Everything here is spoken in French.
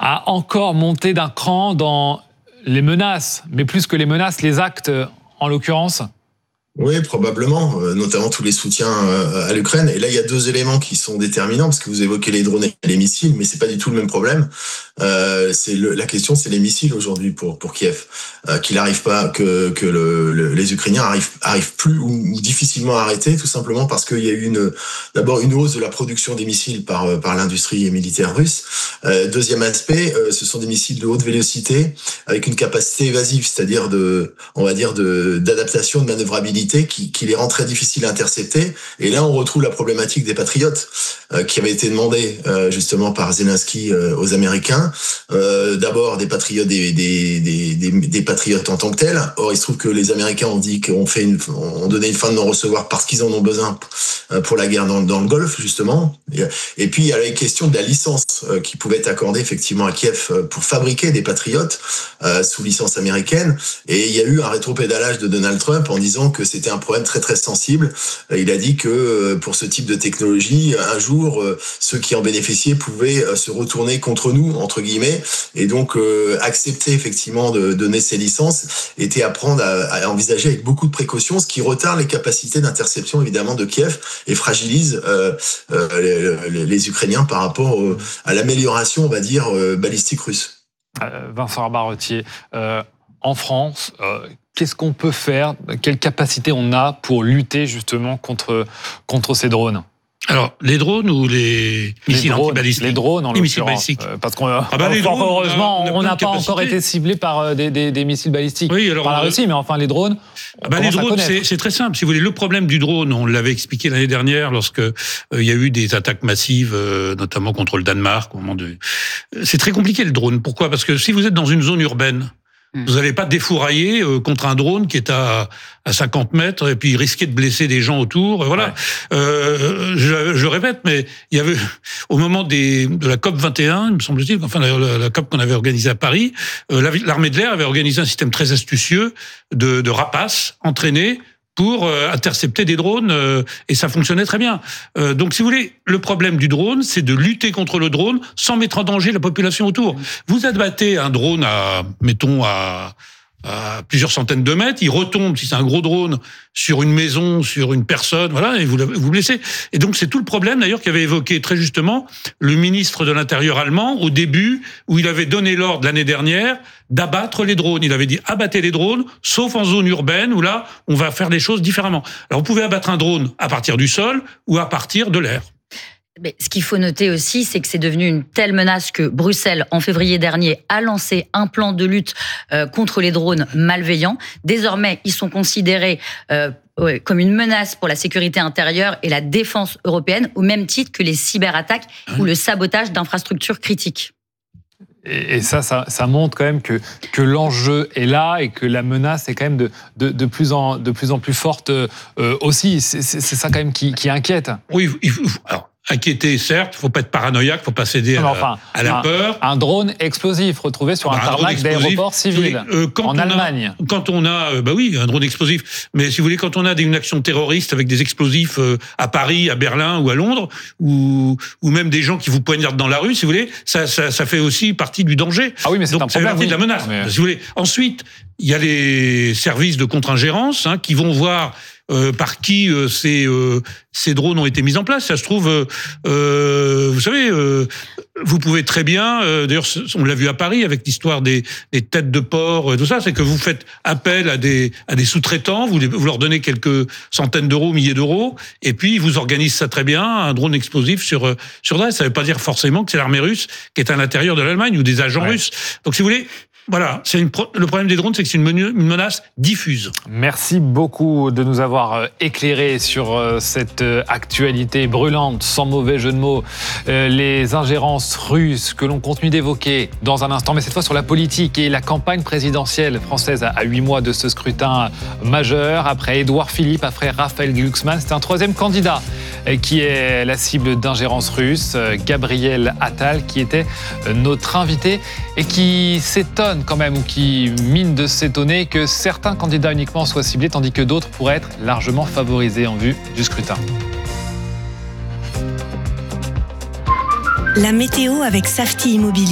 a encore monté d'un cran dans les menaces, mais plus que les menaces, les actes en l'occurrence? Oui, probablement, notamment tous les soutiens à l'Ukraine. Et là, il y a deux éléments qui sont déterminants, parce que vous évoquez les drones et les missiles, mais c'est pas du tout le même problème. La question, c'est les missiles aujourd'hui pour Kiev, qu'il arrive pas, que les Ukrainiens arrivent plus ou difficilement à arrêter, tout simplement parce qu'il y a eu d'abord une hausse de la production des missiles par l'industrie militaire russe. Deuxième aspect, ce sont des missiles de haute vélocité avec une capacité évasive, c'est-à-dire d'adaptation, de manœuvrabilité, qui les rend très difficiles à intercepter. Et là, on retrouve la problématique des patriotes qui avait été demandée justement par Zelensky aux Américains. D'abord des patriotes, des patriotes en tant que tels. Or, il se trouve que les Américains ont dit ont donné une fin de non-recevoir parce qu'ils en ont besoin pour la guerre dans le Golfe, justement. Et puis, il y a la question de la licence qui pouvait être accordée effectivement à Kiev pour fabriquer des patriotes sous licence américaine. Et il y a eu un rétropédalage de Donald Trump en disant que c'était un problème très très sensible. Il a dit que pour ce type de technologie, un jour, ceux qui en bénéficiaient pouvaient se retourner contre nous, entre guillemets, et donc accepter effectivement de donner ces licences était à prendre à envisager avec beaucoup de précautions, ce qui retarde les capacités d'interception évidemment de Kiev et fragilise les Ukrainiens par rapport à l'amélioration, on va dire, balistique russe. Vincent Barottier, en France, qu'est-ce qu'on peut faire? Quelle capacité on a pour lutter justement contre ces drones? Alors, les drones ou les missiles antibalistiques? Les drones, en l'occurrence. Parce qu'on heureusement, on n'a pas encore été ciblé par des missiles balistiques. Oui, alors, par la Russie, mais enfin, les drones, les drones, c'est très simple. Si vous voulez, le problème du drone, on l'avait expliqué l'année dernière lorsque il y a eu des attaques massives, notamment contre le Danemark. C'est très compliqué, le drone. Pourquoi? Parce que si vous êtes dans une zone urbaine, vous n'allez pas défourailler contre un drone qui est à 50 mètres et puis risquer de blesser des gens autour. Voilà. Ouais. Je répète, mais il y avait au moment de la COP 21, il me semble-t-il, enfin la COP qu'on avait organisée à Paris, l'armée de l'air avait organisé un système très astucieux de rapaces entraînés pour intercepter des drones, et ça fonctionnait très bien. Donc, si vous voulez, le problème du drone, c'est de lutter contre le drone sans mettre en danger la population autour. Vous abattez un drone à plusieurs centaines de mètres, il retombe, si c'est un gros drone, sur une maison, sur une personne, voilà, et vous blessez. Et donc, c'est tout le problème, d'ailleurs, qu'avait évoqué très justement le ministre de l'Intérieur allemand au début, où il avait donné l'ordre l'année dernière d'abattre les drones. Il avait dit, abattez les drones, sauf en zone urbaine, où là, on va faire les choses différemment. Alors, vous pouvez abattre un drone à partir du sol ou à partir de l'air. Mais ce qu'il faut noter aussi, c'est que c'est devenu une telle menace que Bruxelles, en février dernier, a lancé un plan de lutte contre les drones malveillants. Désormais, ils sont considérés comme une menace pour la sécurité intérieure et la défense européenne, au même titre que les cyberattaques ou le sabotage d'infrastructures critiques. Et ça montre quand même que l'enjeu est là et que la menace est quand même de plus en plus forte aussi. C'est ça quand même qui inquiète. Oui, alors, inquiéter, certes, faut pas être paranoïaque, faut pas céder à la peur. Un drone explosif retrouvé sur un tarmac d'aéroport civil en Allemagne. Quand on a, un drone explosif. Mais si vous voulez, quand on a une action terroriste avec des explosifs à Paris, à Berlin ou à Londres, ou même des gens qui vous poignardent dans la rue, si vous voulez, ça fait aussi partie du danger. Ah oui, mais c'est un problème. Ça fait partie de la menace. Mais... Si vous voulez. Ensuite, il y a les services de contre-ingérence qui vont voir par qui ces drones ont été mis en place. Ça se trouve, vous savez, vous pouvez très bien, d'ailleurs on l'a vu à Paris avec l'histoire des têtes de porc, tout ça, c'est que vous faites appel à des sous-traitants, vous leur donnez quelques centaines d'euros, milliers d'euros, et puis ils vous organisent ça très bien, un drone explosif sur Dresde. Ça ne veut pas dire forcément que c'est l'armée russe qui est à l'intérieur de l'Allemagne ou des agents russes. Donc si vous voulez, voilà, le problème des drones, c'est que c'est une menace diffuse. Merci beaucoup de nous avoir éclairé sur cette actualité brûlante, sans mauvais jeu de mots. Les ingérences russes que l'on continue d'évoquer dans un instant, mais cette fois sur la politique et la campagne présidentielle française à 8 mois de ce scrutin majeur. Après Édouard Philippe, après Raphaël Glucksmann, c'est un troisième candidat qui est la cible d'ingérence russe, Gabriel Attal, qui était notre invité et qui s'étonne quand même, ou qui mine de s'étonner que certains candidats uniquement soient ciblés, tandis que d'autres pourraient être largement favorisés en vue du scrutin. La météo avec Safety Immobilier.